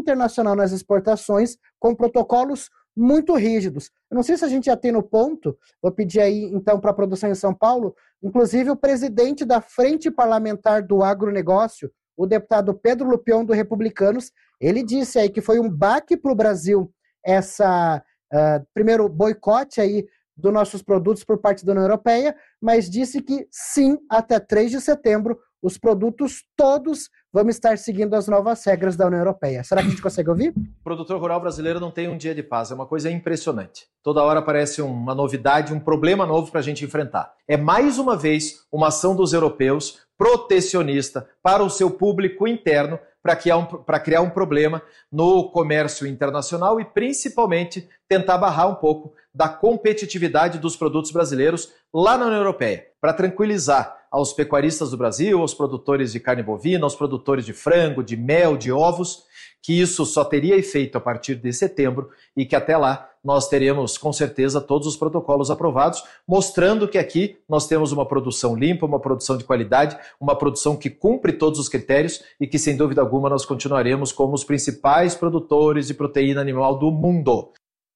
internacional nas exportações com protocolos muito rígidos. Eu não sei se a gente já tem no ponto, vou pedir aí então para a produção em São Paulo, inclusive o presidente da Frente Parlamentar do Agronegócio, o deputado Pedro Lupion, do Republicanos, ele disse aí que foi um baque para o Brasil essa, primeiro, boicote aí dos nossos produtos por parte da União Europeia, mas disse que sim, até 3 de setembro, os produtos todos vão estar seguindo as novas regras da União Europeia. Será que a gente consegue ouvir? O produtor rural brasileiro não tem um dia de paz, é uma coisa impressionante. Toda hora aparece uma novidade, um problema novo para a gente enfrentar. É mais uma vez uma ação dos europeus protecionista para o seu público interno, para criar um problema no comércio internacional e principalmente tentar barrar um pouco da competitividade dos produtos brasileiros lá na União Europeia, para tranquilizar aos pecuaristas do Brasil, aos produtores de carne bovina, aos produtores de frango, de mel, de ovos, que isso só teria efeito a partir de setembro e que até lá nós teremos com certeza todos os protocolos aprovados, mostrando que aqui nós temos uma produção limpa, uma produção de qualidade, uma produção que cumpre todos os critérios e que sem dúvida alguma nós continuaremos como os principais produtores de proteína animal do mundo.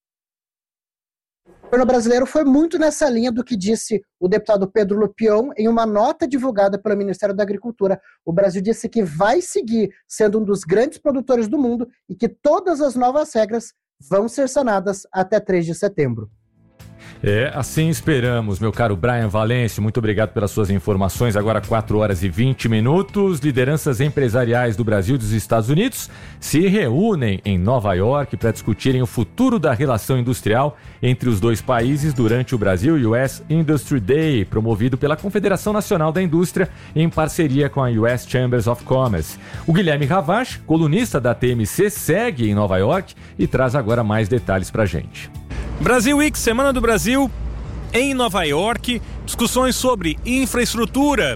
O governo brasileiro foi muito nessa linha do que disse o deputado Pedro Lupion em uma nota divulgada pelo Ministério da Agricultura. O Brasil disse que vai seguir sendo um dos grandes produtores do mundo e que todas as novas regras vão ser sanadas até 3 de setembro. Assim esperamos, meu caro Brian Valêncio, muito obrigado pelas suas informações. Agora 4 horas e 20 minutos, lideranças empresariais do Brasil e dos Estados Unidos se reúnem em Nova York para discutirem o futuro da relação industrial entre os dois países durante o Brasil US Industry Day, promovido pela Confederação Nacional da Indústria em parceria com a US Chambers of Commerce. O Guilherme Ravache, colunista da TMC, segue em Nova York e traz agora mais detalhes para a gente. Brasil Week, Semana do Brasil, em Nova York, discussões sobre infraestrutura,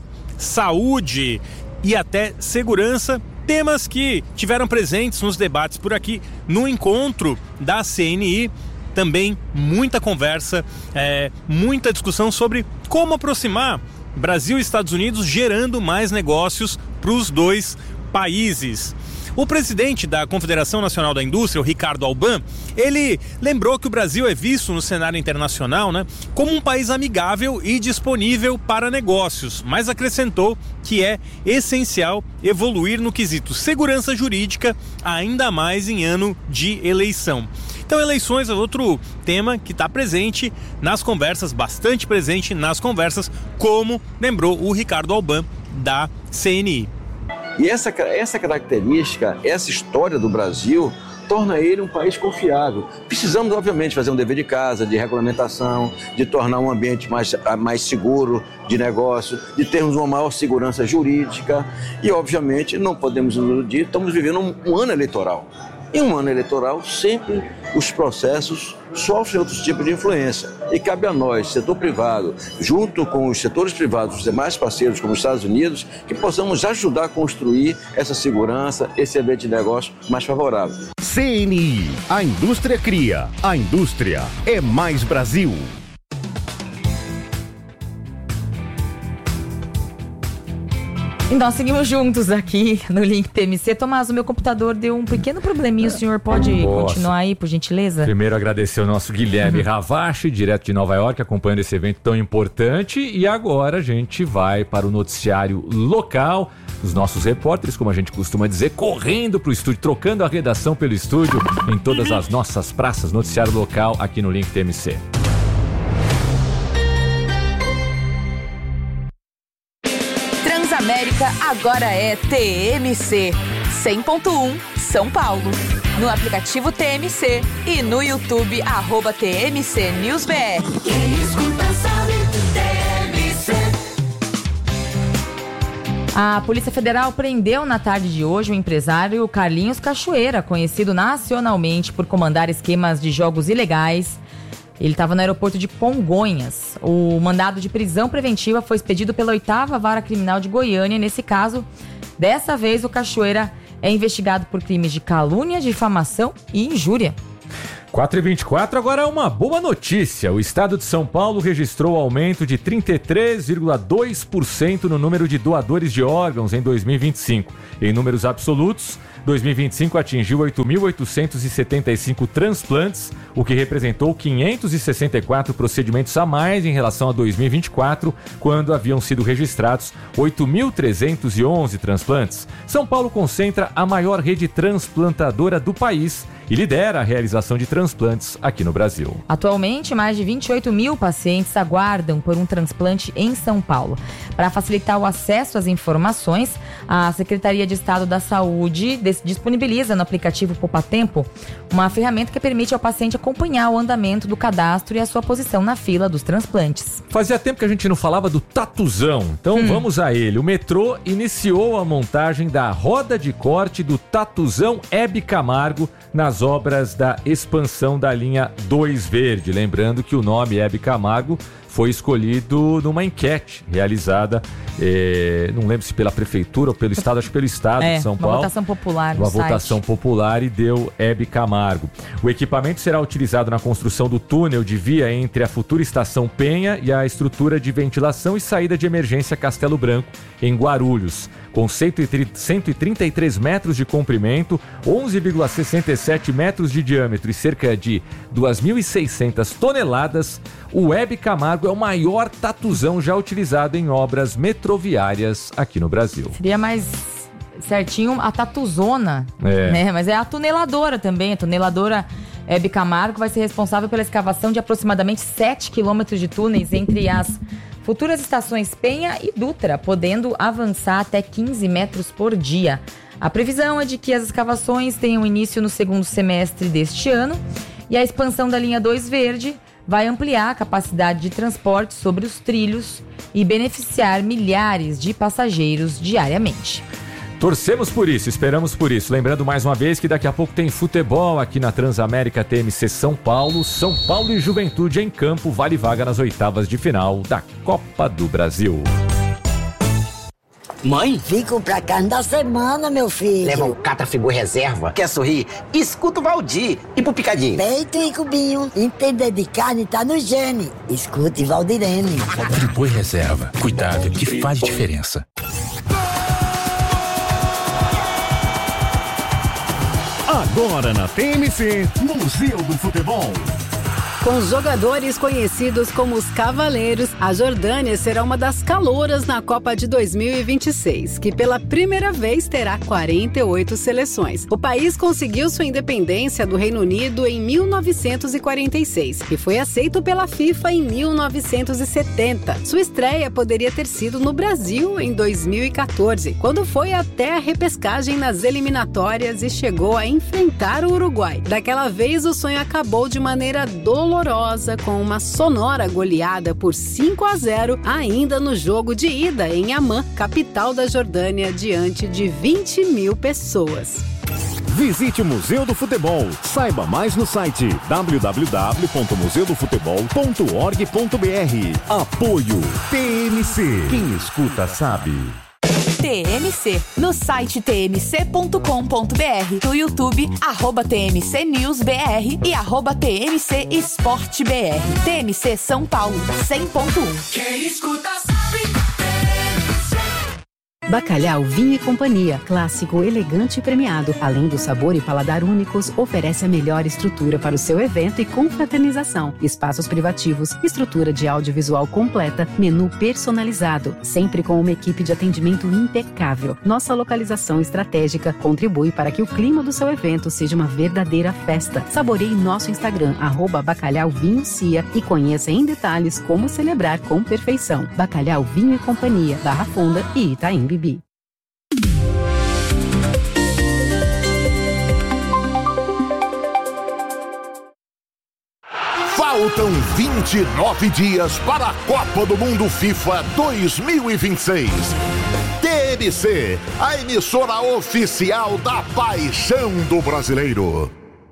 saúde e até segurança, temas que tiveram presentes nos debates por aqui no encontro da CNI. Também muita conversa, muita discussão sobre como aproximar Brasil e Estados Unidos, gerando mais negócios para os dois países. O presidente da Confederação Nacional da Indústria, o Ricardo Alban, ele lembrou que o Brasil é visto no cenário internacional, como um país amigável e disponível para negócios, mas acrescentou que é essencial evoluir no quesito segurança jurídica, ainda mais em ano de eleição. Então, eleições é outro tema que está presente nas conversas, bastante presente nas conversas, como lembrou o Ricardo Alban da CNI. E essa característica, essa história do Brasil, torna ele um país confiável. Precisamos, obviamente, fazer um dever de casa, de regulamentação, de tornar um ambiente mais seguro de negócio, de termos uma maior segurança jurídica e, obviamente, não podemos nos iludir, estamos vivendo um ano eleitoral. Em um ano eleitoral, sempre os processos sofrem outros tipos de influência. E cabe a nós, setor privado, junto com os setores privados, os demais parceiros, como os Estados Unidos, que possamos ajudar a construir essa segurança, esse ambiente de negócio mais favorável. CNI, a indústria cria, a indústria é mais Brasil. E nós seguimos juntos aqui no Link TMC. Tomás, o meu computador deu um pequeno probleminha. O senhor pode continuar aí, por gentileza? Primeiro agradecer ao nosso Guilherme Ravache, direto de Nova York, acompanhando esse evento tão importante. E agora a gente vai para o noticiário local. Os nossos repórteres, como a gente costuma dizer, correndo para o estúdio, trocando a redação pelo estúdio em todas as nossas praças. Noticiário local aqui no Link TMC. Transamérica agora é TMC 100.1 São Paulo. No aplicativo TMC e no YouTube @TMC News BR. Quem escuta sabe TMC. A Polícia Federal prendeu na tarde de hoje o empresário Carlinhos Cachoeira, conhecido nacionalmente por comandar esquemas de jogos ilegais. Ele estava no aeroporto de Congonhas. O mandado de prisão preventiva foi expedido pela 8ª Vara Criminal de Goiânia. Nesse caso, dessa vez, o Cachoeira é investigado por crimes de calúnia, difamação e injúria. 4h24, agora uma boa notícia. O estado de São Paulo registrou aumento de 33,2% no número de doadores de órgãos em 2025. Em números absolutos, 2025 atingiu 8.875 transplantes, o que representou 564 procedimentos a mais em relação a 2024, quando haviam sido registrados 8.311 transplantes. São Paulo concentra a maior rede transplantadora do país e lidera a realização de transplantes aqui no Brasil. Atualmente, mais de 28 mil pacientes aguardam por um transplante em São Paulo. Para facilitar o acesso às informações, a Secretaria de Estado da Saúde disponibiliza no aplicativo Poupatempo uma ferramenta que permite ao paciente acompanhar o andamento do cadastro e a sua posição na fila dos transplantes. Fazia tempo que a gente não falava do Tatuzão, então vamos a ele. O metrô iniciou a montagem da roda de corte do Tatuzão Hebe Camargo nas obras da expansão da linha 2 Verde. Lembrando que o nome Hebe Camargo foi escolhido numa enquete realizada, não lembro se pela prefeitura ou pelo estado, acho que pelo estado de São Paulo. Uma votação popular. Uma votação popular e deu Hebe Camargo. O equipamento será utilizado na construção do túnel de via entre a futura estação Penha e a estrutura de ventilação e saída de emergência Castelo Branco, em Guarulhos. Com 133 metros de comprimento, 11,67 metros de diâmetro e cerca de 2.600 toneladas, o Hebe Camargo é o maior tatuzão já utilizado em obras metroviárias aqui no Brasil. Seria mais certinho a tatuzona, né? Mas é a tuneladora também. A tuneladora Hebe Camargo vai ser responsável pela escavação de aproximadamente 7 quilômetros de túneis entre as futuras estações Penha e Dutra, podendo avançar até 15 metros por dia. A previsão é de que as escavações tenham início no segundo semestre deste ano e a expansão da linha 2 Verde vai ampliar a capacidade de transporte sobre os trilhos e beneficiar milhares de passageiros diariamente. Torcemos por isso, esperamos por isso. Lembrando mais uma vez que daqui a pouco tem futebol aqui na Transamérica TMC São Paulo. São Paulo e Juventude em campo, vale vaga nas oitavas de final da Copa do Brasil. Mãe? Fico pra carne da semana, meu filho. Leva um Catra Friboi Reserva. Quer sorrir? Escuta o Valdir. E pro picadinho? Peito e cubinho. Entender de carne tá no gene. Escute Valdirene. Friboi Reserva. Cuidado que faz diferença. Agora na TMC, Museu do Futebol. Com jogadores conhecidos como os Cavaleiros, a Jordânia será uma das calouras na Copa de 2026, que pela primeira vez terá 48 seleções. O país conseguiu sua independência do Reino Unido em 1946 e foi aceito pela FIFA em 1970. Sua estreia poderia ter sido no Brasil em 2014, quando foi até a repescagem nas eliminatórias e chegou a enfrentar o Uruguai. Daquela vez, o sonho acabou de maneira dolorosa, com uma sonora goleada por 5-0 ainda no jogo de ida em Amman, capital da Jordânia, diante de 20 mil pessoas. Visite o Museu do Futebol. Saiba mais no site www.museudofutebol.org.br. Apoio TMC. Quem escuta sabe. TMC, no site tmc.com.br, no YouTube, @TMCNewsBR e @TMCEsporteBR. TMC São Paulo, 100.1. Quem escuta sabe. Bacalhau Vinho e Companhia, clássico, elegante e premiado. Além do sabor e paladar únicos, oferece a melhor estrutura para o seu evento e confraternização. Espaços privativos, estrutura de audiovisual completa, menu personalizado, sempre com uma equipe de atendimento impecável. Nossa localização estratégica contribui para que o clima do seu evento seja uma verdadeira festa. Saboreie nosso Instagram, @bacalhauvinhocia e conheça em detalhes como celebrar com perfeição. Bacalhau Vinho e Companhia, Barra Funda e Itaim Bibi. Faltam 29 dias para a Copa do Mundo FIFA 2026. TMC, a emissora oficial da paixão do brasileiro.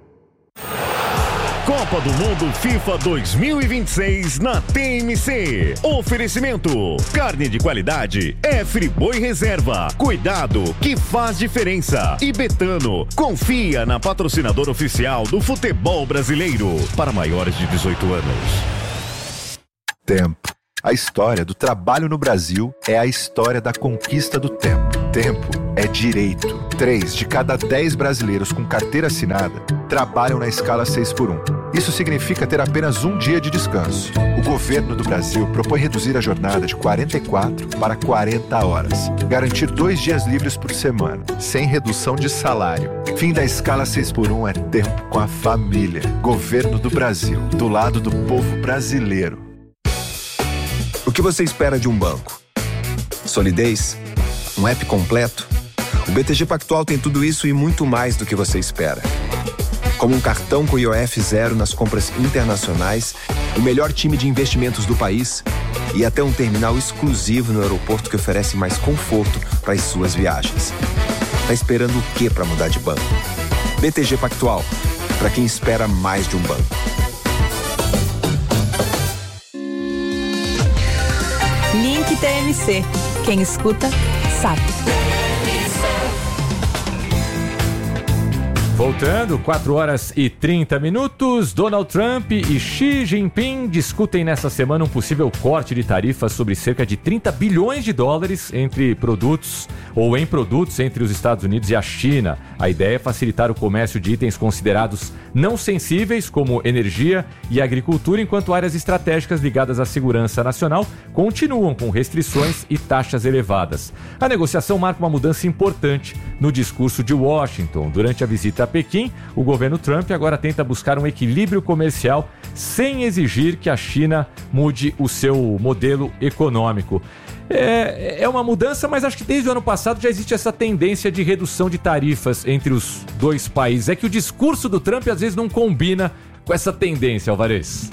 Copa do Mundo FIFA 2026 na TMC. Oferecimento: carne de qualidade é Friboi Reserva. Cuidado que faz diferença. E Betano, confia na patrocinadora oficial do futebol brasileiro para maiores de 18 anos. Tempo. A história do trabalho no Brasil é a história da conquista do tempo. Tempo é direito. 3 de cada 10 brasileiros com carteira assinada trabalham na escala 6x1. Isso significa ter apenas um dia de descanso. O governo do Brasil propõe reduzir a jornada de 44 para 40 horas. Garantir 2 dias livres por semana, sem redução de salário. Fim da escala 6x1 é tempo com a família. Governo do Brasil, do lado do povo brasileiro. O que você espera de um banco? Solidez? Um app completo? O BTG Pactual tem tudo isso e muito mais do que você espera. Como um cartão com IOF zero nas compras internacionais, o melhor time de investimentos do país e até um terminal exclusivo no aeroporto que oferece mais conforto para as suas viagens. Tá esperando o quê para mudar de banco? BTG Pactual, para quem espera mais de um banco. Link TMC. Quem escuta, sabe. Voltando, 4 horas e 30 minutos, Donald Trump e Xi Jinping discutem nessa semana um possível corte de tarifas sobre cerca de 30 bilhões de dólares entre produtos ou em produtos entre os Estados Unidos e a China. A ideia é facilitar o comércio de itens considerados não sensíveis, como energia e agricultura, enquanto áreas estratégicas ligadas à segurança nacional continuam com restrições e taxas elevadas. A negociação marca uma mudança importante no discurso de Washington. Durante a visita a Pequim, o governo Trump agora tenta buscar um equilíbrio comercial sem exigir que a China mude o seu modelo econômico. É uma mudança, mas acho que desde o ano passado já existe essa tendência de redução de tarifas entre os dois países. É que o discurso do Trump às vezes não combina com essa tendência, Alvarez.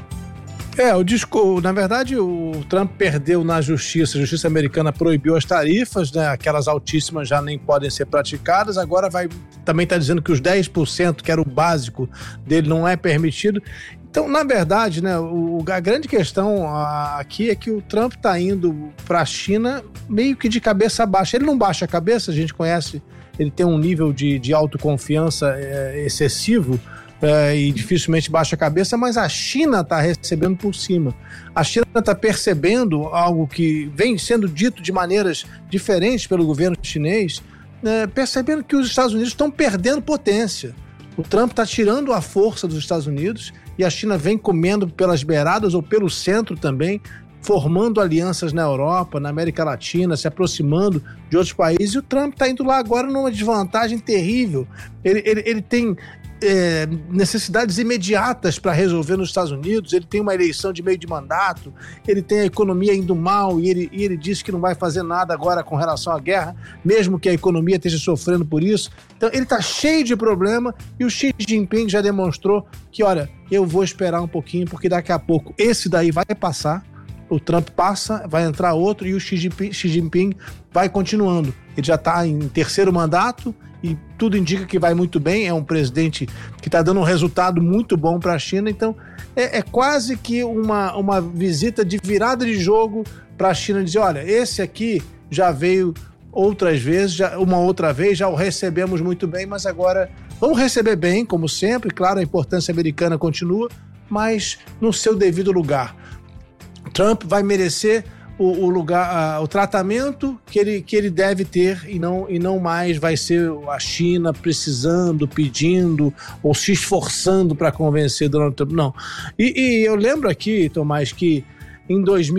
Na verdade, o Trump perdeu na justiça. A justiça americana proibiu as tarifas, né? Aquelas altíssimas já nem podem ser praticadas. Agora também está dizendo que os 10%, que era o básico dele, não é permitido. Então, na verdade, né, a grande questão aqui é que o Trump está indo para a China meio que de cabeça baixa. Ele não baixa a cabeça, a gente conhece, ele tem um nível de autoconfiança excessivo, e dificilmente baixa a cabeça, mas a China está recebendo por cima. A China está percebendo algo que vem sendo dito de maneiras diferentes pelo governo chinês, percebendo que os Estados Unidos estão perdendo potência. O Trump está tirando a força dos Estados Unidos e a China vem comendo pelas beiradas ou pelo centro também, formando alianças na Europa, na América Latina, se aproximando de outros países. E o Trump está indo lá agora numa desvantagem terrível. Ele tem necessidades imediatas para resolver nos Estados Unidos, ele tem uma eleição de meio de mandato, ele tem a economia indo mal e ele disse que não vai fazer nada agora com relação à guerra, mesmo que a economia esteja sofrendo por isso. Então ele está cheio de problema e o Xi Jinping já demonstrou que, olha, eu vou esperar um pouquinho porque daqui a pouco esse daí vai passar, o Trump passa, vai entrar outro e o Xi Jinping vai continuando. Ele já está em terceiro mandato e tudo indica que vai muito bem, é um presidente que está dando um resultado muito bom para a China, então é quase que uma visita de virada de jogo para a China, dizer, olha, esse aqui já veio outras vezes, uma outra vez, já o recebemos muito bem, mas agora vamos receber bem, como sempre, claro, a importância americana continua, mas no seu devido lugar. Trump vai merecer o lugar, o tratamento que ele deve ter e não mais vai ser a China precisando, pedindo ou se esforçando para convencer Donald Trump, não. E eu lembro aqui, Tomás, que em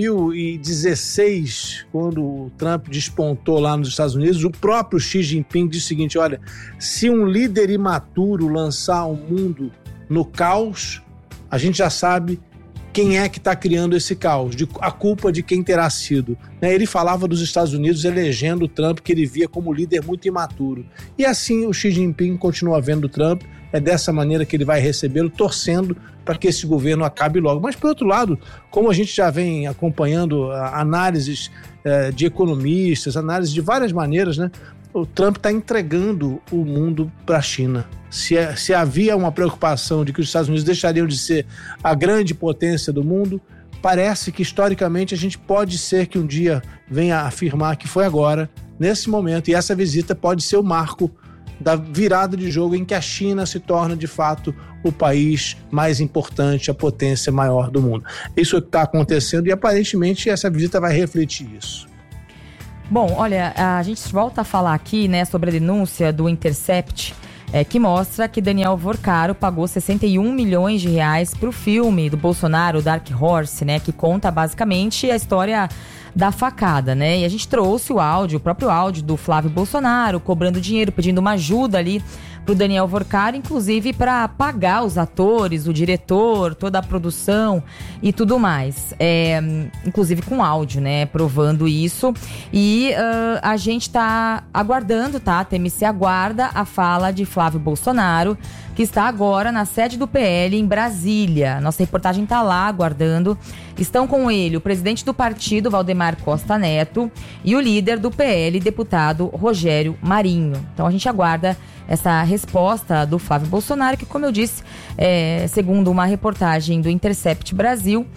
2016, quando o Trump despontou lá nos Estados Unidos, o próprio Xi Jinping disse o seguinte, olha, se um líder imaturo lançar o mundo no caos, a gente já sabe quem é que está criando esse caos, a culpa de quem terá sido. Ele falava dos Estados Unidos elegendo o Trump, que ele via como líder muito imaturo. E assim o Xi Jinping continua vendo o Trump, é dessa maneira que ele vai recebê-lo, torcendo para que esse governo acabe logo. Mas, por outro lado, como a gente já vem acompanhando análises de economistas, análises de várias maneiras, né? O Trump está entregando o mundo para a China. Se havia uma preocupação de que os Estados Unidos deixariam de ser a grande potência do mundo, parece que historicamente a gente pode ser que um dia venha a afirmar que foi agora, nesse momento, e essa visita pode ser o marco da virada de jogo em que a China se torna de fato o país mais importante, a potência maior do mundo. Isso é o que está acontecendo e aparentemente essa visita vai refletir isso. Bom, olha, a gente volta a falar aqui, né, sobre a denúncia do Intercept, que mostra que Daniel Vorcaro pagou 61 milhões de reais pro filme do Bolsonaro, Dark Horse, né, que conta basicamente a história da facada, né? E a gente trouxe o próprio áudio do Flávio Bolsonaro cobrando dinheiro, pedindo uma ajuda ali pro Daniel Vorcaro, inclusive para pagar os atores, o diretor, toda a produção e tudo mais. Inclusive com áudio, né? Provando isso. E a gente tá aguardando, tá? A TMC aguarda a fala de Flávio Bolsonaro, que está agora na sede do PL em Brasília. Nossa reportagem tá lá aguardando. Estão com ele o presidente do partido, Valdemar Costa Neto, e o líder do PL, deputado Rogério Marinho. Então a gente aguarda essa resposta do Flávio Bolsonaro, que, como eu disse, segundo uma reportagem do Intercept Brasil,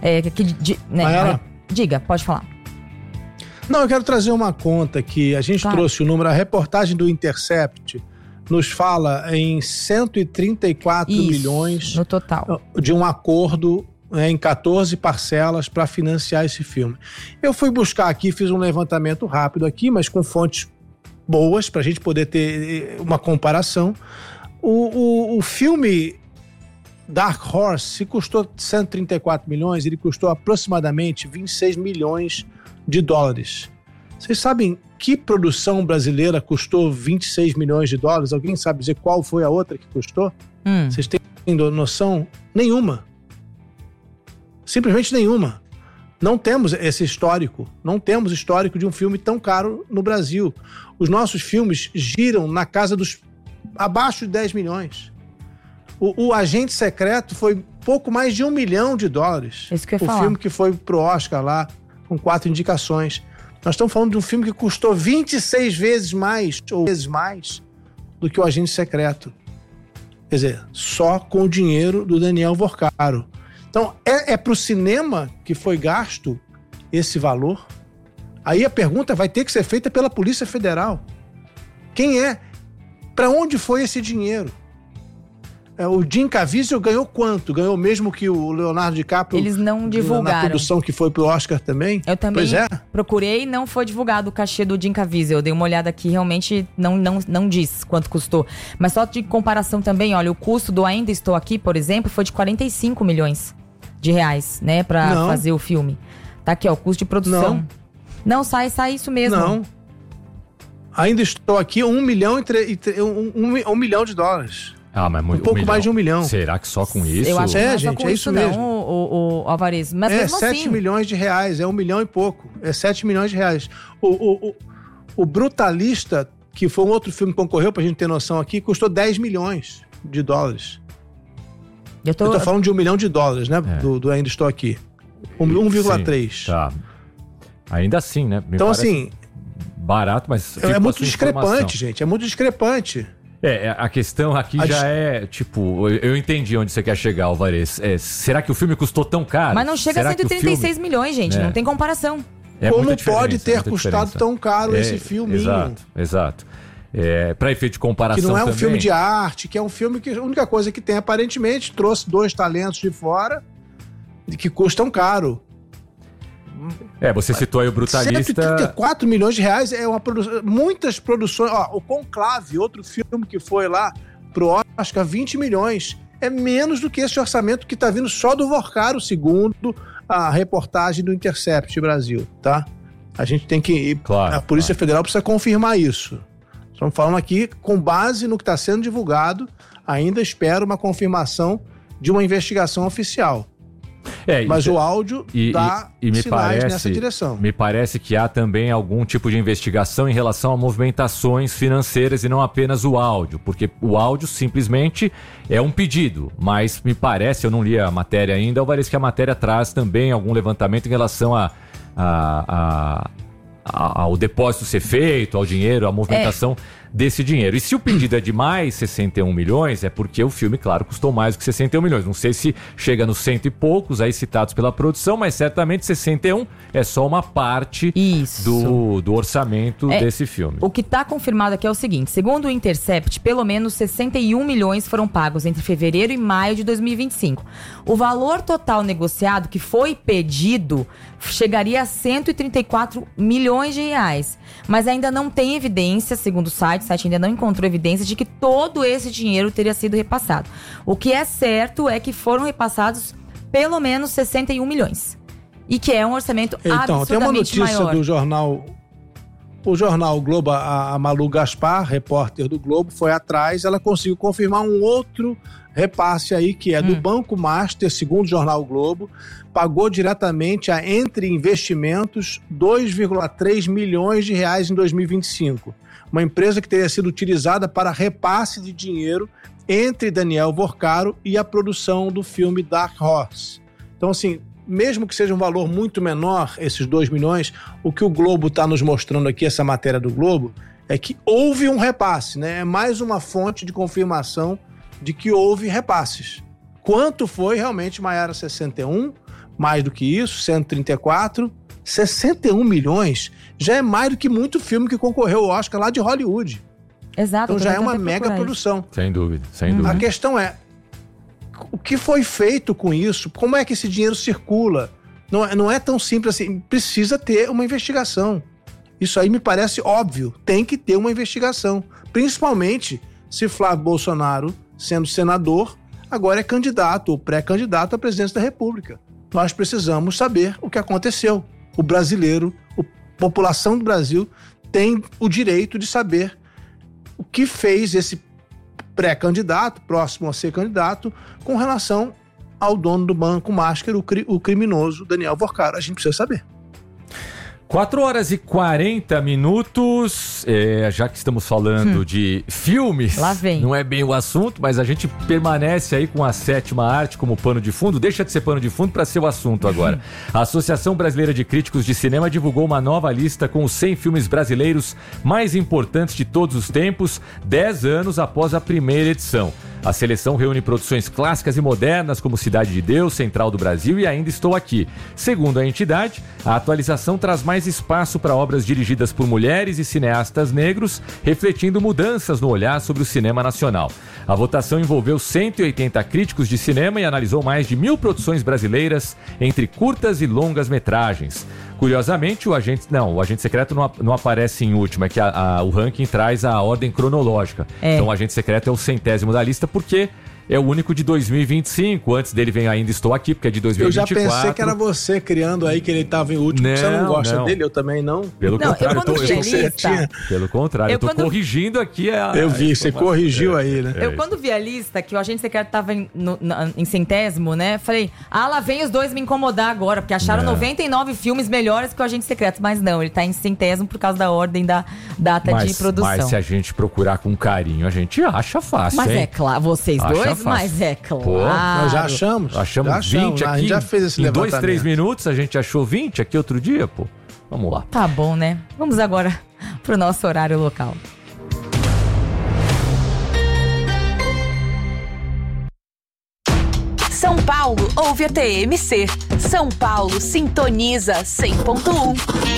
diga, pode falar. Não, eu quero trazer uma conta que a gente trouxe o número, a reportagem do Intercept nos fala em 134 milhões no total de um acordo em 14 parcelas para financiar esse filme. Eu fui buscar aqui, fiz um levantamento rápido aqui, mas com fontes boas para a gente poder ter uma comparação. O filme Dark Horse, se custou 134 milhões, ele custou aproximadamente 26 milhões de dólares. Vocês sabem que produção brasileira custou 26 milhões de dólares? Alguém sabe dizer qual foi a outra que custou? Vocês têm noção? Nenhuma. Simplesmente nenhuma. Não temos esse histórico. Não temos histórico de um filme tão caro no Brasil. Os nossos filmes giram na casa dos abaixo de 10 milhões. O Agente Secreto foi pouco mais de $1 milhão. Isso que eu ia falar. O filme que foi pro Oscar lá, com 4 indicações. Nós estamos falando de um filme que custou 26 vezes mais, ou vezes mais, do que o Agente Secreto. Quer dizer, só com o dinheiro do Daniel Vorcaro. Então, é pro cinema que foi gasto esse valor? Aí a pergunta vai ter que ser feita pela Polícia Federal. Quem é? Para onde foi esse dinheiro? O Jim Caviezel ganhou quanto? Ganhou mesmo que o Leonardo DiCaprio? Eles não divulgaram. Na produção que foi pro Oscar também? Eu também pois é. Procurei, não foi divulgado o cachê do Jim Caviezel. Eu dei uma olhada aqui, realmente não diz quanto custou. Mas só de comparação também, olha, o custo do Ainda Estou Aqui, por exemplo, foi de 45 milhões de reais, né, pra fazer o filme. Tá aqui, ó, o custo de produção. Não, sai isso mesmo. Não. Ainda Estou Aqui, $1 milhão $1 milhão de dólares. Ah, mas muito, um pouco mais de $1 milhão. Será que só com isso? Eu acho que não é só com isso não, mesmo. o Alvarez. Mas mesmo 7 assim... milhões de reais, é $1 milhão e pouco. É 7 milhões de reais. O Brutalista, que foi um outro filme que concorreu, pra gente ter noção aqui, custou $10 milhões de dólares. Eu tô falando de $1 milhão de dólares, né? Do Ainda Estou Aqui. 1,3. Tá. Ainda assim, né? Então, assim... Barato, mas... É muito discrepante, gente. É muito discrepante. A questão aqui já é, tipo... Eu entendi onde você quer chegar, Alvarez. Será que o filme custou tão caro? Mas não chega a 136 milhões, gente. Não tem comparação. Como pode ter custado tão caro esse filminho? Exato. Para efeito de comparação que não é um também. Filme de arte, que é um filme que a única coisa que tem, aparentemente, trouxe 2 talentos de fora que custam caro. Você citou aí o Brutalista. 134 milhões de reais é uma produção. Muitas produções. O Conclave, outro filme que foi lá pro Oscar, 20 milhões. É menos do que esse orçamento que tá vindo só do Vorcaro, segundo a reportagem do Intercept Brasil, tá? A gente tem que ir. Claro, a Polícia Federal precisa confirmar isso. Estamos falando aqui com base no que está sendo divulgado. Ainda espero uma confirmação de uma investigação oficial. Mas o áudio dá sinais nessa direção. Me parece que há também algum tipo de investigação em relação a movimentações financeiras e não apenas o áudio, porque o áudio simplesmente é um pedido, mas me parece, eu não li a matéria ainda, Alvarez, que a matéria traz também algum levantamento em relação ao depósito ser feito, ao dinheiro, à movimentação desse dinheiro. E se o pedido é de mais 61 milhões, é porque o filme, claro, custou mais do que 61 milhões. Não sei se chega nos 100 e poucos aí citados pela produção, mas certamente 61 é só uma parte do orçamento desse filme. O que está confirmado aqui é o seguinte: segundo o Intercept, pelo menos 61 milhões foram pagos entre fevereiro e maio de 2025. O valor total negociado que foi pedido chegaria a 134 milhões de reais. Mas ainda não tem evidência, segundo o site ainda não encontrou evidência de que todo esse dinheiro teria sido repassado. O que é certo é que foram repassados pelo menos 61 milhões. E que é um orçamento absurdamente tem uma notícia maior. do jornal... O jornal Globo, a Malu Gaspar, repórter do Globo, foi atrás, ela conseguiu confirmar um outro repasse aí, que é do Banco Master, segundo o jornal Globo, pagou diretamente a Entre Investimentos 2,3 milhões de reais em 2025. Uma empresa que teria sido utilizada para repasse de dinheiro entre Daniel Vorcaro e a produção do filme Dark Horse. Então, assim, mesmo que seja um valor muito menor, esses 2 milhões, o que o Globo está nos mostrando aqui, essa matéria do Globo, é que houve um repasse, né? É mais uma fonte de confirmação de que houve repasses. Quanto foi realmente, Maiara? 61, mais do que isso, 134, 61 milhões, já é mais do que muito filme que concorreu ao Oscar lá de Hollywood. Exato. Então já é uma mega produção. Sem dúvida, sem dúvida. A questão é, o que foi feito com isso? Como é que esse dinheiro circula? Não é tão simples assim. Precisa ter uma investigação. Isso aí me parece óbvio. Tem que ter uma investigação. Principalmente se Flávio Bolsonaro, sendo senador, agora é candidato ou pré-candidato à presidência da República. Nós precisamos saber o que aconteceu. O brasileiro, a população do Brasil tem o direito de saber o que fez esse pré-candidato, próximo a ser candidato, com relação ao dono do Banco Master, o criminoso Daniel Vorcaro. A gente precisa saber. 4 horas e 40 minutos, já que estamos falando de filmes, lá vem. Não é bem o assunto, mas a gente permanece aí com a sétima arte como pano de fundo, deixa de ser pano de fundo para ser o assunto agora. A Associação Brasileira de Críticos de Cinema divulgou uma nova lista com os 100 filmes brasileiros mais importantes de todos os tempos, 10 anos após a primeira edição. A seleção reúne produções clássicas e modernas como Cidade de Deus, Central do Brasil e Ainda Estou Aqui. Segundo a entidade, a atualização traz mais espaço para obras dirigidas por mulheres e cineastas negros, refletindo mudanças no olhar sobre o cinema nacional. A votação envolveu 180 críticos de cinema e analisou mais de 1.000 produções brasileiras entre curtas e longas metragens. Curiosamente, o Agente Secreto não aparece em último, é que o ranking traz a ordem cronológica. Então o Agente Secreto é o 100º da lista, porque é o único de 2025. Antes dele vem Ainda Estou Aqui, porque é de 2024. Eu já pensei que era você criando aí que ele estava em último. Você não gosta dele? Eu também não. Pelo contrário, eu tô corrigindo aqui. Eu vi, você corrigiu aí, né? Eu quando vi a lista, que o Agente Secreto estava em 100º, né? Falei, lá vem os dois me incomodar agora, porque acharam 99 filmes melhores que o Agente Secreto. Mas não, ele tá em 100º por causa da ordem da data de produção. Mas se a gente procurar com carinho, a gente acha fácil, Mas hein? é claro, vocês dois, mas é claro. Pô, nós já achamos. Achamos 20 aqui. A gente já fez esse levantamento. Em 2-3 minutos a gente achou 20 aqui outro dia, pô. Vamos lá. Tá bom, né? Vamos agora pro nosso horário local. São Paulo ouve a TMC. São Paulo sintoniza 100.1.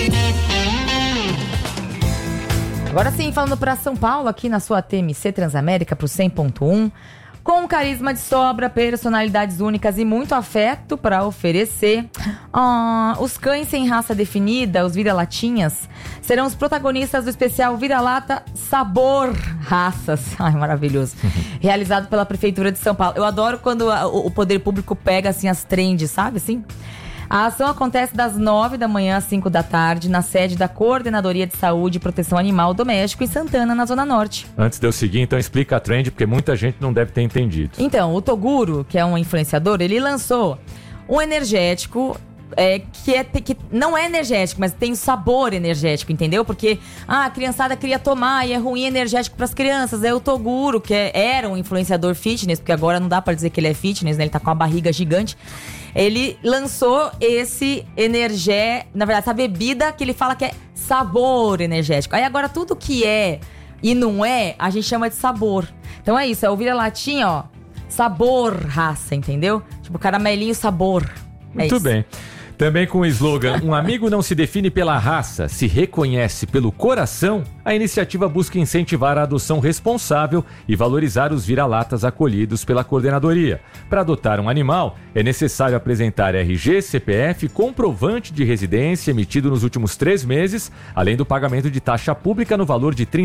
Agora sim, falando para São Paulo, aqui na sua TMC Transamérica pro 100.1. Com carisma de sobra, personalidades únicas e muito afeto para oferecer. Os cães sem raça definida, os vira-latinhas, serão os protagonistas do especial Vira-Lata Sabor Raças. Ai, maravilhoso. Realizado pela Prefeitura de São Paulo. Eu adoro quando o poder público pega assim as trends, sabe assim? A ação acontece das 9 da manhã às 5 da tarde na sede da Coordenadoria de Saúde e Proteção Animal Doméstico em Santana, na Zona Norte. Antes de eu seguir, então explica a trend, porque muita gente não deve ter entendido. Então, o Toguro, que é um influenciador, ele lançou um energético que não é energético, mas tem sabor energético, entendeu? Porque a criançada queria tomar e é ruim energético para as crianças. Aí o Toguro, que era um influenciador fitness, porque agora não dá para dizer que ele é fitness, né? Ele tá com a barriga gigante. Ele lançou esse na verdade, essa bebida que ele fala que é sabor energético. Aí agora tudo que é e não é, a gente chama de sabor. Então é isso, é o vira-latinha, ó, sabor raça, entendeu? Tipo, caramelinho sabor. Muito bem. Também com o slogan "Um amigo não se define pela raça, se reconhece pelo coração", a iniciativa busca incentivar a adoção responsável e valorizar os vira-latas acolhidos pela coordenadoria. Para adotar um animal, é necessário apresentar RG, CPF, comprovante de residência emitido nos últimos 3 meses, além do pagamento de taxa pública no valor de R$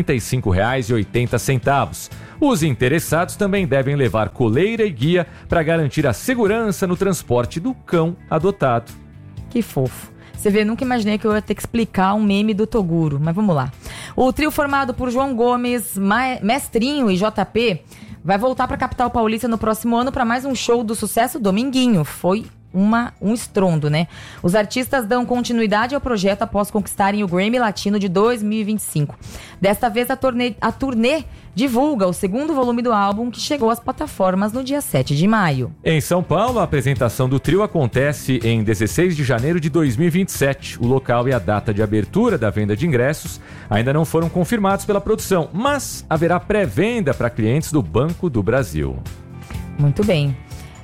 35,80. Os interessados também devem levar coleira e guia para garantir a segurança no transporte do cão adotado. Que fofo. Você vê, nunca imaginei que eu ia ter que explicar um meme do Toguro, mas vamos lá. O trio formado por João Gomes, Mestrinho e JP vai voltar para a capital paulista no próximo ano para mais um show do sucesso Dominguinho. Foi um estrondo, né? Os artistas dão continuidade ao projeto após conquistarem o Grammy Latino de 2025. Desta vez, a turnê divulga o segundo volume do álbum, que chegou às plataformas no dia 7 de maio. Em São Paulo, a apresentação do trio acontece em 16 de janeiro de 2027. O local e a data de abertura da venda de ingressos ainda não foram confirmados pela produção, mas haverá pré-venda para clientes do Banco do Brasil. Muito bem.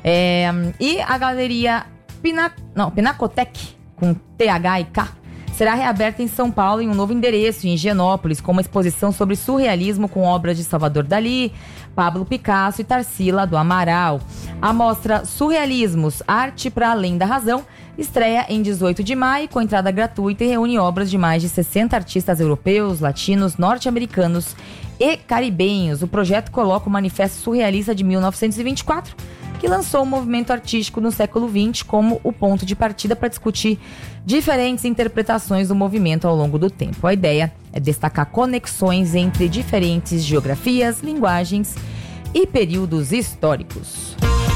E a galeria Pinacotec, com TH e K, será reaberta em São Paulo em um novo endereço, em Higienópolis, com uma exposição sobre surrealismo com obras de Salvador Dalí, Pablo Picasso e Tarsila do Amaral. A mostra Surrealismos, Arte para Além da Razão estreia em 18 de maio com entrada gratuita e reúne obras de mais de 60 artistas europeus, latinos, norte-americanos e caribenhos. O projeto coloca o Manifesto Surrealista de 1924, que lançou o movimento artístico no século XX como o ponto de partida para discutir diferentes interpretações do movimento ao longo do tempo. A ideia é destacar conexões entre diferentes geografias, linguagens e períodos históricos.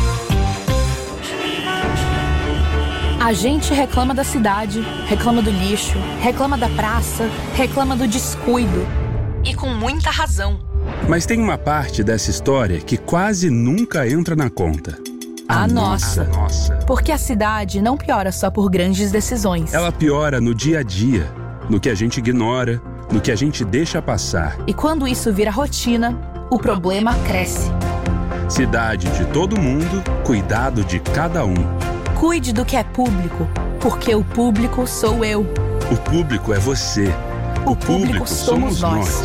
A gente reclama da cidade, reclama do lixo, reclama da praça, reclama do descuido. E com muita razão. Mas tem uma parte dessa história que quase nunca entra na conta. A nossa. Porque a cidade não piora só por grandes decisões. Ela piora no dia a dia, no que a gente ignora, no que a gente deixa passar. E quando isso vira rotina, o problema cresce. Cidade de todo mundo, cuidado de cada um. Cuide do que é público, porque o público sou eu. O público é você. O público somos nós.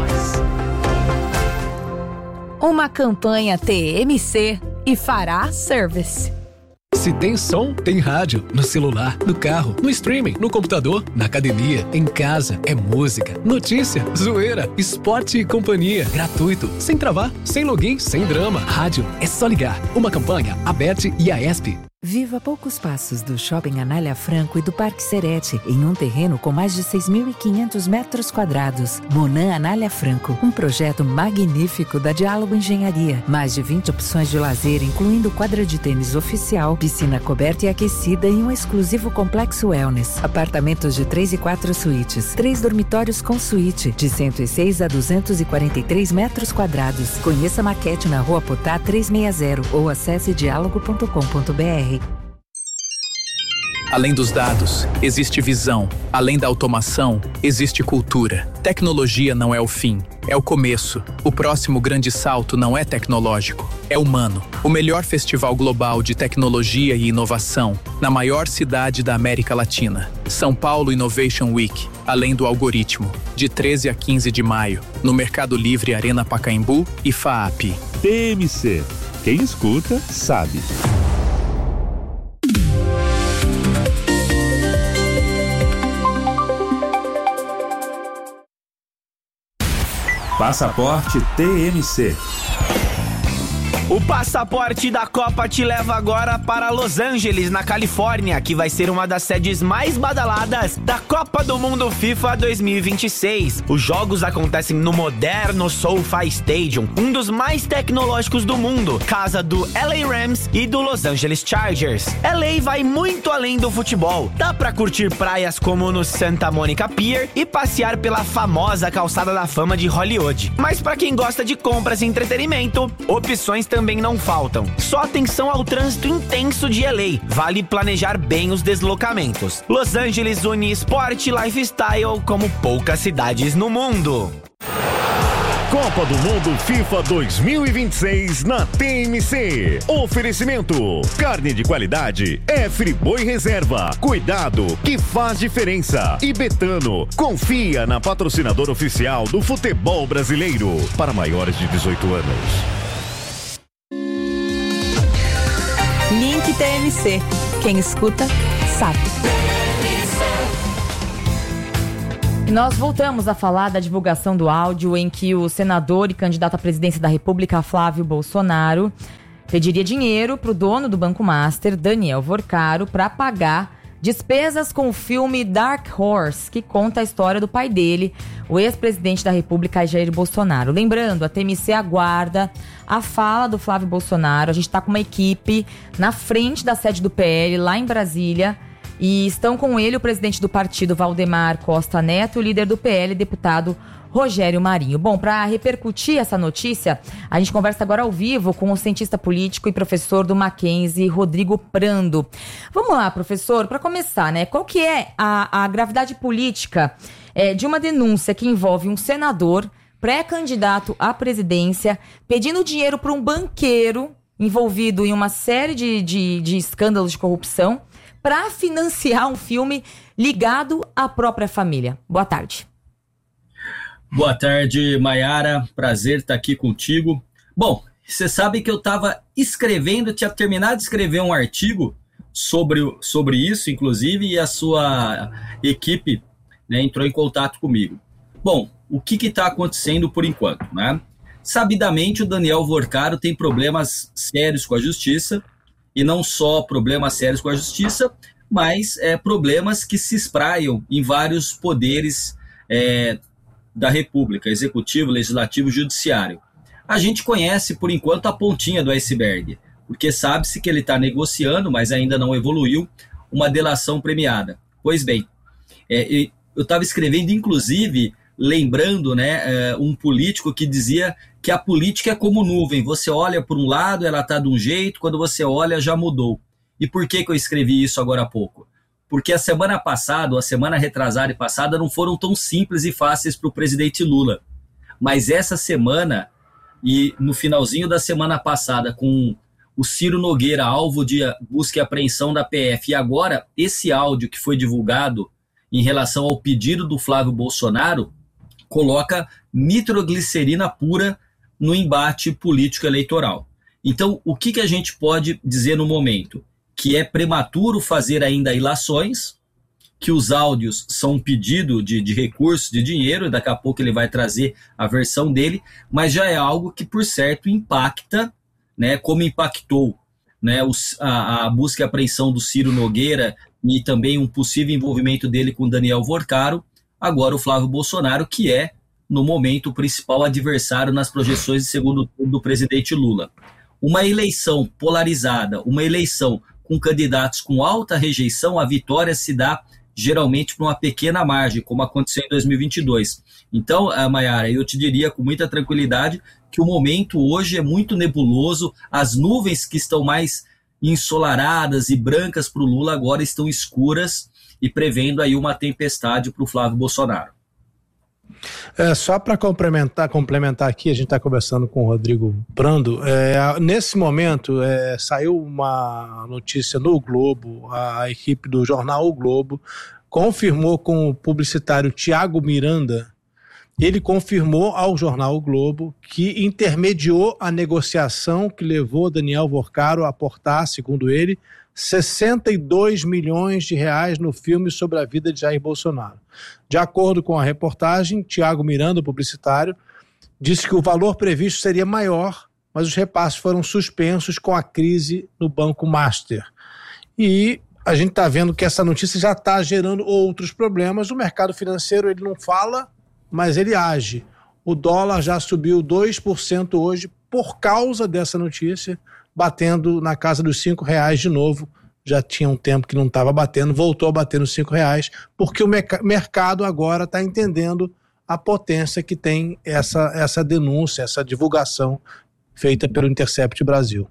Uma campanha TMC e Fará Service. Se tem som, tem rádio. No celular, no carro, no streaming, no computador, na academia, em casa. É música, notícia, zoeira, esporte e companhia. Gratuito, sem travar, sem login, sem drama. Rádio, é só ligar. Uma campanha, ABERT e AESP. Viva a poucos passos do Shopping Anália Franco e do Parque Serete, em um terreno com mais de 6.500 metros quadrados. Monan Anália Franco, um projeto magnífico da Diálogo Engenharia. Mais de 20 opções de lazer, incluindo quadra de tênis oficial, piscina coberta e aquecida e um exclusivo complexo wellness. Apartamentos de 3 e 4 suítes, 3 dormitórios com suíte, de 106 a 243 metros quadrados. Conheça a maquete na Rua Potá 360 ou acesse diálogo.com.br. Além dos dados, existe visão. Além da automação, existe cultura. Tecnologia não é o fim, é o começo. O próximo grande salto não é tecnológico, é humano. O melhor festival global de tecnologia e inovação, na maior cidade da América Latina. São Paulo Innovation Week, além do algoritmo, de 13 a 15 de maio, no Mercado Livre Arena Pacaembu e FAAP. TMC. Quem escuta, sabe. Passaporte TMC. O passaporte da Copa te leva agora para Los Angeles, na Califórnia, que vai ser uma das sedes mais badaladas da Copa do Mundo FIFA 2026. Os jogos acontecem no moderno SoFi Stadium, um dos mais tecnológicos do mundo, casa do LA Rams e do Los Angeles Chargers. LA vai muito além do futebol. Dá pra curtir praias como no Santa Monica Pier e passear pela famosa calçada da fama de Hollywood. Mas pra quem gosta de compras e entretenimento, opções também não faltam. Só atenção ao trânsito intenso de LA. Vale planejar bem os deslocamentos. Los Angeles une esporte e lifestyle como poucas cidades no mundo. Copa do Mundo FIFA 2026 na TMC. Oferecimento: carne de qualidade é Friboi Reserva. Cuidado que faz diferença. E Betano, confia na patrocinadora oficial do futebol brasileiro. Para maiores de 18 anos. Link TMC. Quem escuta, sabe. E nós voltamos a falar da divulgação do áudio em que o senador e candidato à presidência da República, Flávio Bolsonaro, pediria dinheiro para o dono do Banco Master, Daniel Vorcaro, para pagar despesas com o filme Dark Horse, que conta a história do pai dele, o ex-presidente da República, Jair Bolsonaro. Lembrando, a TMC aguarda a fala do Flávio Bolsonaro. A gente está com uma equipe na frente da sede do PL, lá em Brasília, e estão com ele o presidente do partido, Valdemar Costa Neto, e o líder do PL, deputado Rogério Marinho. Bom, para repercutir essa notícia, a gente conversa agora ao vivo com o cientista político e professor do Mackenzie, Rodrigo Prando. Vamos lá, professor, para começar, né? Qual que é a gravidade política de uma denúncia que envolve um senador pré-candidato à presidência pedindo dinheiro para um banqueiro envolvido em uma série de escândalos de corrupção para financiar um filme ligado à própria família? Boa tarde. Boa tarde, Maiara. Prazer estar aqui contigo. Bom, você sabe que eu estava escrevendo, tinha terminado de escrever um artigo sobre isso, inclusive, e a sua equipe, né, entrou em contato comigo. Bom, o que está acontecendo por enquanto, né? Sabidamente, o Daniel Vorcaro tem problemas sérios com a justiça, e não só problemas sérios com a justiça, mas problemas que se espraiam em vários poderes da República, Executivo, Legislativo e Judiciário. A gente conhece, por enquanto, a pontinha do iceberg, porque sabe-se que ele está negociando, mas ainda não evoluiu, uma delação premiada. Pois bem, eu estava escrevendo, inclusive, lembrando, né, um político que dizia que a política é como nuvem, você olha por um lado, ela está de um jeito, quando você olha, já mudou. E por que eu escrevi isso agora há pouco? Porque a semana passada, ou a semana retrasada e passada, não foram tão simples e fáceis para o presidente Lula. Mas essa semana, e no finalzinho da semana passada, com o Ciro Nogueira, alvo de busca e apreensão da PF, e agora esse áudio que foi divulgado em relação ao pedido do Flávio Bolsonaro, coloca nitroglicerina pura no embate político-eleitoral. Então, o que a gente pode dizer no momento? Que é prematuro fazer ainda ilações, que os áudios são um pedido de recurso, de dinheiro, e daqui a pouco ele vai trazer a versão dele, mas já é algo que, por certo, impacta, né, como impactou, né, a busca e apreensão do Ciro Nogueira e também um possível envolvimento dele com Daniel Vorcaro, agora o Flávio Bolsonaro, que é, no momento, o principal adversário nas projeções de segundo turno do presidente Lula. Uma eleição polarizada, uma eleição com candidatos com alta rejeição, a vitória se dá geralmente por uma pequena margem, como aconteceu em 2022. Então, Maiara, eu te diria com muita tranquilidade que o momento hoje é muito nebuloso, as nuvens que estão mais ensolaradas e brancas para o Lula agora estão escuras e prevendo aí uma tempestade para o Flávio Bolsonaro. Só para complementar aqui, a gente está conversando com o Rodrigo Prando. Nesse momento, saiu uma notícia no Globo, a equipe do jornal O Globo confirmou com o publicitário Tiago Miranda, ele confirmou ao jornal O Globo que intermediou a negociação que levou Daniel Vorcaro a aportar, segundo ele, 62 milhões de reais no filme sobre a vida de Jair Bolsonaro. De acordo com a reportagem, Tiago Miranda, o publicitário, disse que o valor previsto seria maior, mas os repasses foram suspensos com a crise no Banco Master. E a gente está vendo que essa notícia já está gerando outros problemas. O mercado financeiro, ele não fala, mas ele age. O dólar já subiu 2% hoje por causa dessa notícia, batendo na casa dos R$5 de novo. Já tinha um tempo que não estava batendo, voltou a bater nos R$5, porque o mercado agora está entendendo a potência que tem essa denúncia, essa divulgação feita pelo Intercept Brasil.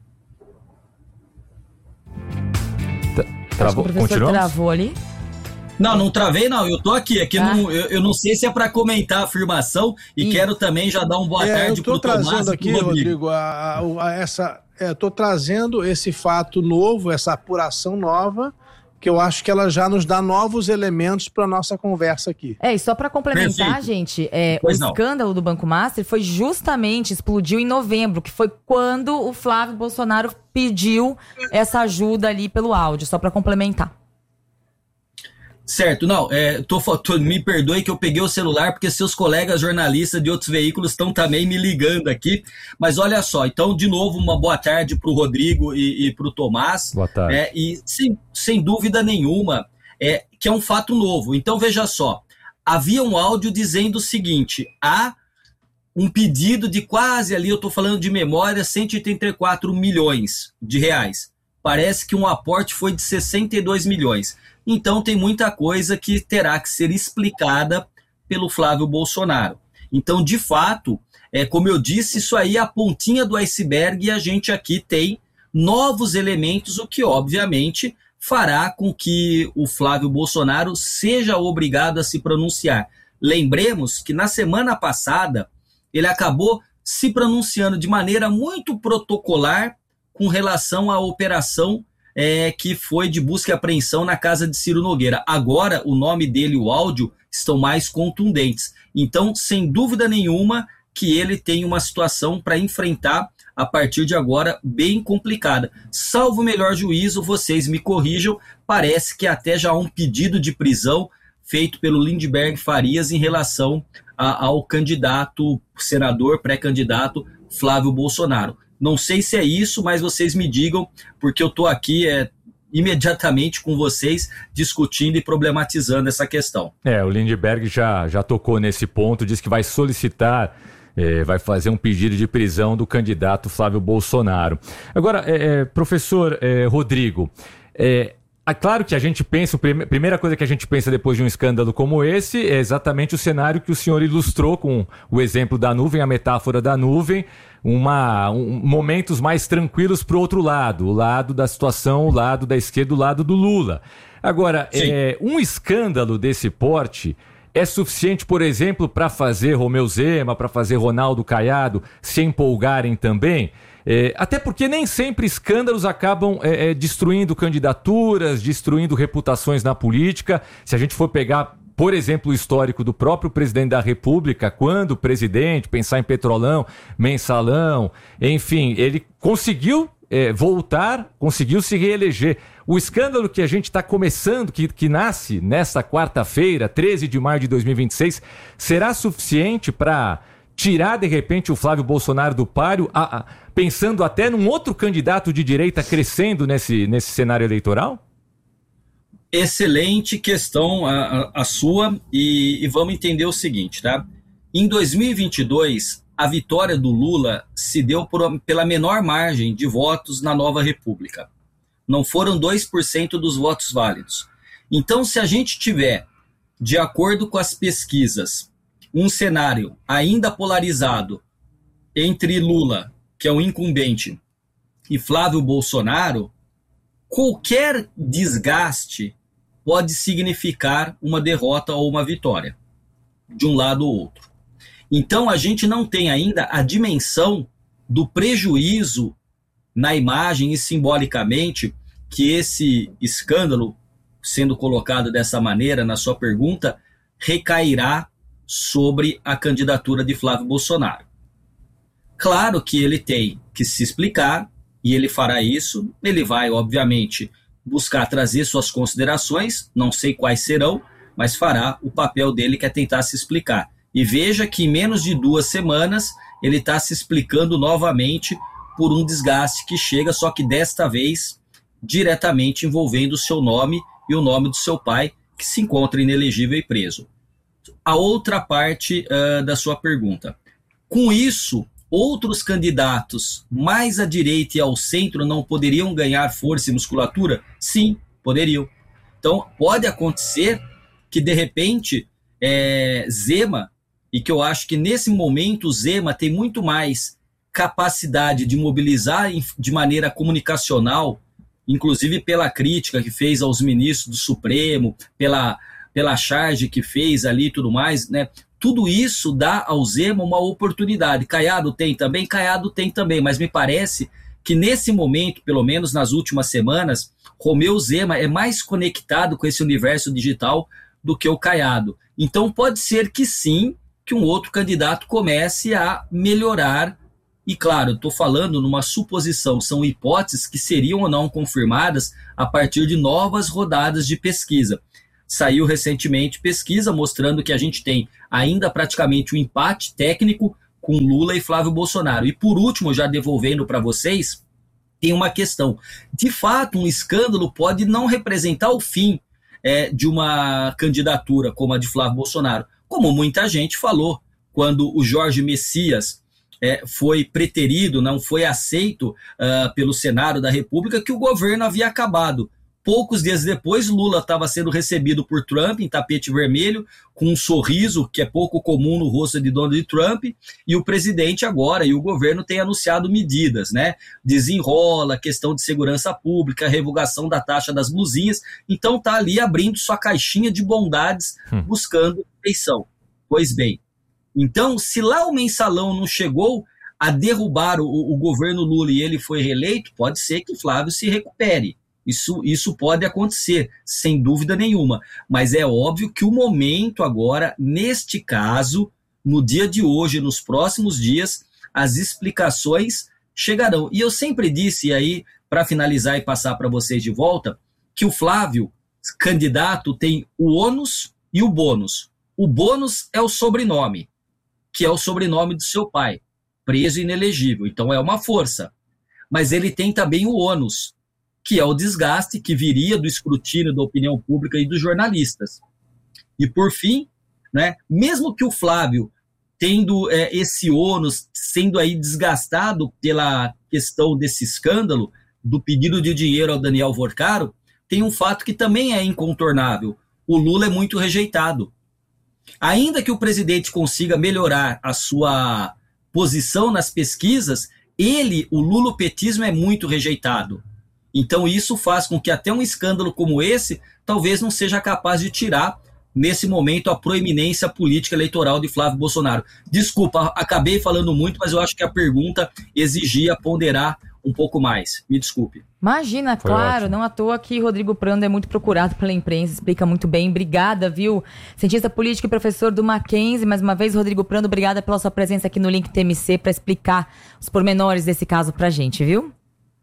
Travou, o professor travou ali? Não travei, não. Eu tô aqui. Eu não sei se é para comentar a afirmação e quero também já dar um boa tarde pro Tomás. Eu tô trazendo aqui, Rodrigo, tô trazendo esse fato novo, essa apuração nova, que eu acho que ela já nos dá novos elementos para nossa conversa aqui. E só para complementar, perfeito, gente, o escândalo do Banco Master foi justamente, explodiu em novembro, que foi quando o Flávio Bolsonaro pediu essa ajuda ali pelo áudio, só para complementar. Certo, não, me perdoe que eu peguei o celular porque seus colegas jornalistas de outros veículos estão também me ligando aqui, mas olha só, então de novo uma boa tarde para o Rodrigo e para o Tomás. Boa tarde. E sem dúvida nenhuma, que é um fato novo. Então veja só, havia um áudio dizendo o seguinte, há um pedido de quase ali, eu estou falando de memória, 184 milhões de reais. Parece que um aporte foi de 62 milhões. Então tem muita coisa que terá que ser explicada pelo Flávio Bolsonaro. Então, de fato, como eu disse, isso aí é a pontinha do iceberg e a gente aqui tem novos elementos, o que obviamente fará com que o Flávio Bolsonaro seja obrigado a se pronunciar. Lembremos que na semana passada ele acabou se pronunciando de maneira muito protocolar com relação à operação que foi de busca e apreensão na casa de Ciro Nogueira. Agora, o nome dele e o áudio estão mais contundentes. Então, sem dúvida nenhuma, que ele tem uma situação para enfrentar a partir de agora bem complicada. Salvo o melhor juízo, vocês me corrijam, parece que até já há um pedido de prisão feito pelo Lindbergh Farias em relação ao candidato, senador, pré-candidato Flávio Bolsonaro. Não sei se é isso, mas vocês me digam, porque eu estou aqui imediatamente com vocês discutindo e problematizando essa questão. O Lindbergh já tocou nesse ponto, diz que vai solicitar, vai fazer um pedido de prisão do candidato Flávio Bolsonaro. Agora, professor Rodrigo, claro que a gente pensa, a primeira coisa que a gente pensa depois de um escândalo como esse é exatamente o cenário que o senhor ilustrou com o exemplo da nuvem, a metáfora da nuvem, momentos mais tranquilos para o outro lado, o lado da situação, o lado da esquerda, o lado do Lula. Agora, um escândalo desse porte é suficiente, por exemplo, para fazer Romeu Zema, para fazer Ronaldo Caiado se empolgarem também? Até porque nem sempre escândalos acabam destruindo candidaturas, destruindo reputações na política. Se a gente for pegar, por exemplo, o histórico do próprio presidente da República, quando o presidente, pensar em Petrolão, Mensalão, enfim, ele conseguiu voltar, conseguiu se reeleger. O escândalo que a gente está começando, que nasce nesta quarta-feira, 13 de maio de 2026, será suficiente para tirar, de repente, o Flávio Bolsonaro do páreo, pensando até num outro candidato de direita crescendo nesse cenário eleitoral? Excelente questão a sua, e vamos entender o seguinte, tá? Em 2022, a vitória do Lula se deu pela menor margem de votos na Nova República. Não foram 2% dos votos válidos. Então, se a gente tiver, de acordo com as pesquisas, um cenário ainda polarizado entre Lula, que é o incumbente, e Flávio Bolsonaro, qualquer desgaste pode significar uma derrota ou uma vitória, de um lado ou outro. Então, a gente não tem ainda a dimensão do prejuízo na imagem e simbolicamente que esse escândalo, sendo colocado dessa maneira na sua pergunta, recairá sobre a candidatura de Flávio Bolsonaro. Claro que ele tem que se explicar, e ele fará isso. Ele vai, obviamente, buscar trazer suas considerações, não sei quais serão, mas fará o papel dele, que é tentar se explicar. E veja que em menos de 2 semanas ele está se explicando novamente por um desgaste que chega, só que desta vez diretamente envolvendo o seu nome e o nome do seu pai, que se encontra inelegível e preso. A outra parte da sua pergunta. Com isso, outros candidatos mais à direita e ao centro não poderiam ganhar força e musculatura? Sim, poderiam. Então, pode acontecer que, de repente, Zema, e que eu acho que nesse momento o Zema tem muito mais capacidade de mobilizar de maneira comunicacional inclusive pela crítica que fez aos ministros do Supremo, pela charge que fez ali e tudo mais, né? Tudo isso dá ao Zema uma oportunidade. Caiado tem também, mas me parece que nesse momento, pelo menos nas últimas semanas, Romeu Zema é mais conectado com esse universo digital do que o Caiado. Então pode ser que sim, que um outro candidato comece a melhorar. E claro, eu estou falando numa suposição, são hipóteses que seriam ou não confirmadas a partir de novas rodadas de pesquisa. Saiu recentemente pesquisa mostrando que a gente tem ainda praticamente um empate técnico com Lula e Flávio Bolsonaro. E por último, já devolvendo para vocês, tem uma questão. De fato, um escândalo pode não representar o fim de uma candidatura como a de Flávio Bolsonaro, como muita gente falou, quando o Jorge Messias foi preterido, não foi aceito pelo Senado da República, que o governo havia acabado. Poucos dias depois, Lula estava sendo recebido por Trump em tapete vermelho, com um sorriso que é pouco comum no rosto de Donald Trump, e o presidente agora e o governo têm anunciado medidas, né? Desenrola, questão de segurança pública, revogação da taxa das blusinhas, então está ali abrindo sua caixinha de bondades, buscando eleição. Pois bem, então se lá o mensalão não chegou a derrubar o governo Lula e ele foi reeleito, pode ser que Flávio se recupere. Isso pode acontecer, sem dúvida nenhuma, mas é óbvio que o momento agora, neste caso, no dia de hoje, nos próximos dias, as explicações chegarão. E eu sempre disse, e aí, para finalizar e passar para vocês de volta, que o Flávio, candidato, tem o ônus e o bônus. O bônus é o sobrenome, que é o sobrenome do seu pai, preso e inelegível, então é uma força. Mas ele tem também o ônus, que é o desgaste que viria do escrutínio da opinião pública e dos jornalistas. E, por fim, né, mesmo que o Flávio, tendo esse ônus, sendo aí desgastado pela questão desse escândalo, do pedido de dinheiro ao Daniel Vorcaro, tem um fato que também é incontornável. O Lula é muito rejeitado. Ainda que o presidente consiga melhorar a sua posição nas pesquisas, o lulopetismo é muito rejeitado. Então isso faz com que até um escândalo como esse talvez não seja capaz de tirar, nesse momento, a proeminência política eleitoral de Flávio Bolsonaro. Desculpa, acabei falando muito, mas eu acho que a pergunta exigia ponderar um pouco mais. Me desculpe. Imagina, foi claro, ótimo. Não à toa que Rodrigo Prando é muito procurado pela imprensa, explica muito bem. Obrigada, viu? Cientista político e professor do Mackenzie, mais uma vez, Rodrigo Prando, obrigada pela sua presença aqui no Link TMC para explicar os pormenores desse caso pra gente, viu?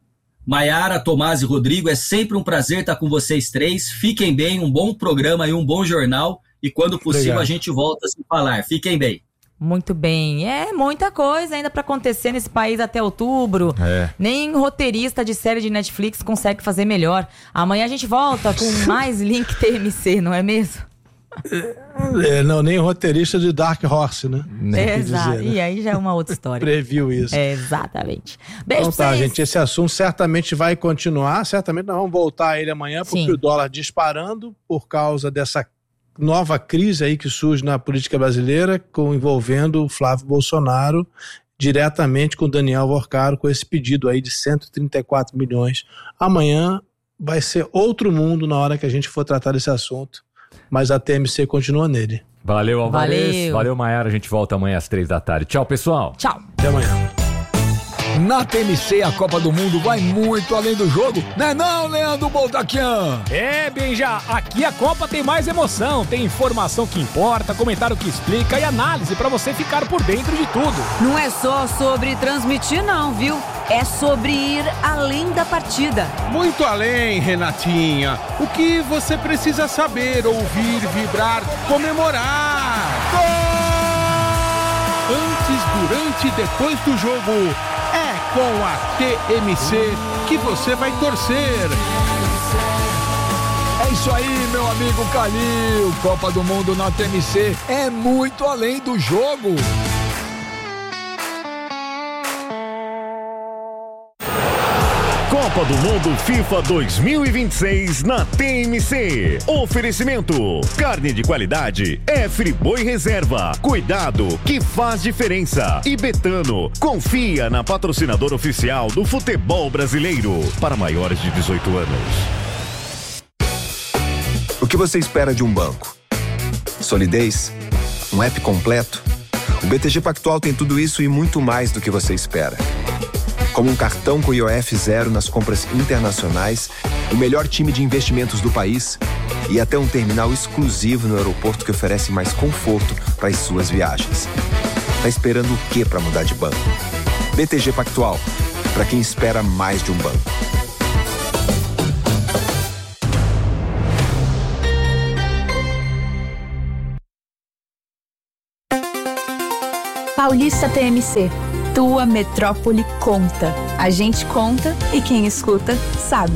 Maiara, Tomás e Rodrigo, é sempre um prazer estar com vocês três. Fiquem bem, um bom programa e um bom jornal. E quando possível, obrigado. A gente volta a se falar. Fiquem bem. Muito bem. É muita coisa ainda para acontecer nesse país até outubro. Nem roteirista de série de Netflix consegue fazer melhor. Amanhã a gente volta com mais Link TMC, não é mesmo? Não, nem roteirista de Dark Horse, né? Exato, dizer, né? E aí já é uma outra história. Previu isso. Exatamente. Beijo então tá, gente, esse assunto certamente vai continuar, certamente nós vamos voltar a ele amanhã, porque Sim. O dólar disparando por causa dessa nova crise aí que surge na política brasileira, envolvendo o Flávio Bolsonaro diretamente com o Daniel Vorcaro, com esse pedido aí de 134 milhões. Amanhã vai ser outro mundo na hora que a gente for tratar desse assunto. Mas a TMC continua nele. Valeu, Alvarez. Valeu, Maiara. A gente volta amanhã às 3h. Tchau, pessoal. Tchau. Até amanhã. Na TMC, a Copa do Mundo vai muito além do jogo, né não, Leandro Boltaquian? Benja, aqui a Copa tem mais emoção, tem informação que importa, comentário que explica e análise pra você ficar por dentro de tudo. Não é só sobre transmitir não, viu? É sobre ir além da partida. Muito além, Renatinha. O que você precisa saber, ouvir, vibrar, comemorar. Gol! Antes, durante e depois do jogo. É com a TMC que você vai torcer. É isso aí, meu amigo Calil. Copa do Mundo na TMC é muito além do jogo. Copa do Mundo FIFA 2026 na TMC. Oferecimento: carne de qualidade é Friboi Reserva. Cuidado que faz diferença. E Betano, confia na patrocinadora oficial do futebol brasileiro. Para maiores de 18 anos. O que você espera de um banco? Solidez? Um app completo? O BTG Pactual tem tudo isso e muito mais do que você espera. Como um cartão com IOF zero nas compras internacionais, o melhor time de investimentos do país e até um terminal exclusivo no aeroporto que oferece mais conforto para as suas viagens. Tá esperando o quê para mudar de banco? BTG Pactual, para quem espera mais de um banco. Paulista TMC. Tua metrópole conta. A gente conta e quem escuta sabe.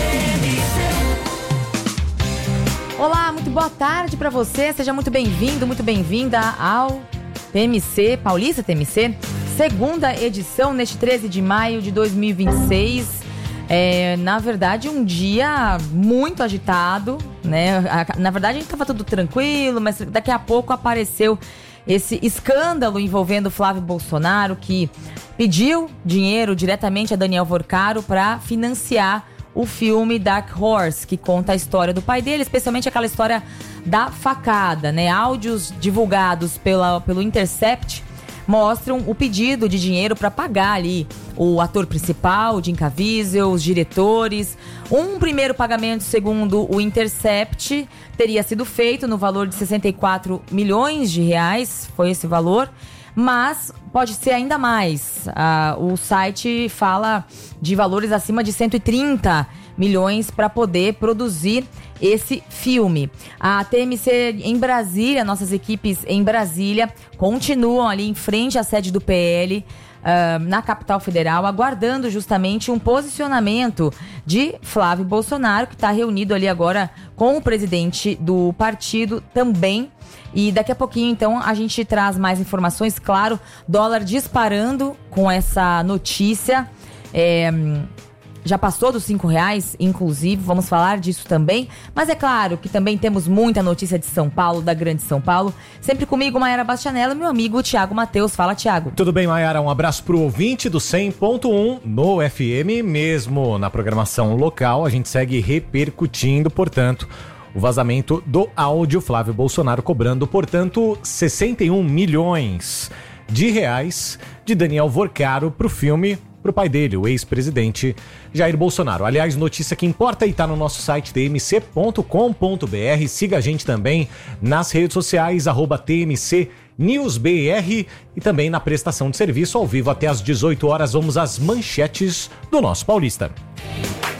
Olá, muito boa tarde para você. Seja muito bem-vindo, muito bem-vinda ao TMC, Paulista TMC. Segunda edição neste 13 de maio de 2026. Na verdade, um dia muito agitado, né? Na verdade, a gente tava tudo tranquilo, mas daqui a pouco apareceu esse escândalo envolvendo Flávio Bolsonaro, que pediu dinheiro diretamente a Daniel Vorcaro para financiar o filme Dark Horse, que conta a história do pai dele, especialmente aquela história da facada, né? Áudios divulgados pelo Intercept mostram o pedido de dinheiro para pagar ali o ator principal, Jim Caviezel, os diretores. Um primeiro pagamento, segundo o Intercept, teria sido feito no valor de 64 milhões de reais, foi esse valor, mas pode ser ainda mais. O site fala de valores acima de 130 milhões para poder produzir esse filme. A TMC em Brasília, nossas equipes em Brasília continuam ali em frente à sede do PL, na capital federal, aguardando justamente um posicionamento de Flávio Bolsonaro, que está reunido ali agora com o presidente do partido também. E daqui a pouquinho, então, a gente traz mais informações. Claro, dólar disparando com essa notícia. Já passou dos R$5, inclusive, vamos falar disso também. Mas é claro que também temos muita notícia de São Paulo, da grande São Paulo. Sempre comigo, Maiara Bastianello, e meu amigo Thiago Matheus. Fala, Thiago. Tudo bem, Maiara? Um abraço pro ouvinte do 100.1 no FM, mesmo na programação local. A gente segue repercutindo, portanto, o vazamento do áudio. Flávio Bolsonaro cobrando, portanto, 61 milhões de reais de Daniel Vorcaro pro filme, pro pai dele, o ex-presidente Jair Bolsonaro. Aliás, notícia que importa e tá no nosso site tmc.com.br. Siga a gente também nas redes sociais, @TMC NewsBR, e também na prestação de serviço ao vivo até às 18 horas. Vamos às manchetes do nosso Paulista.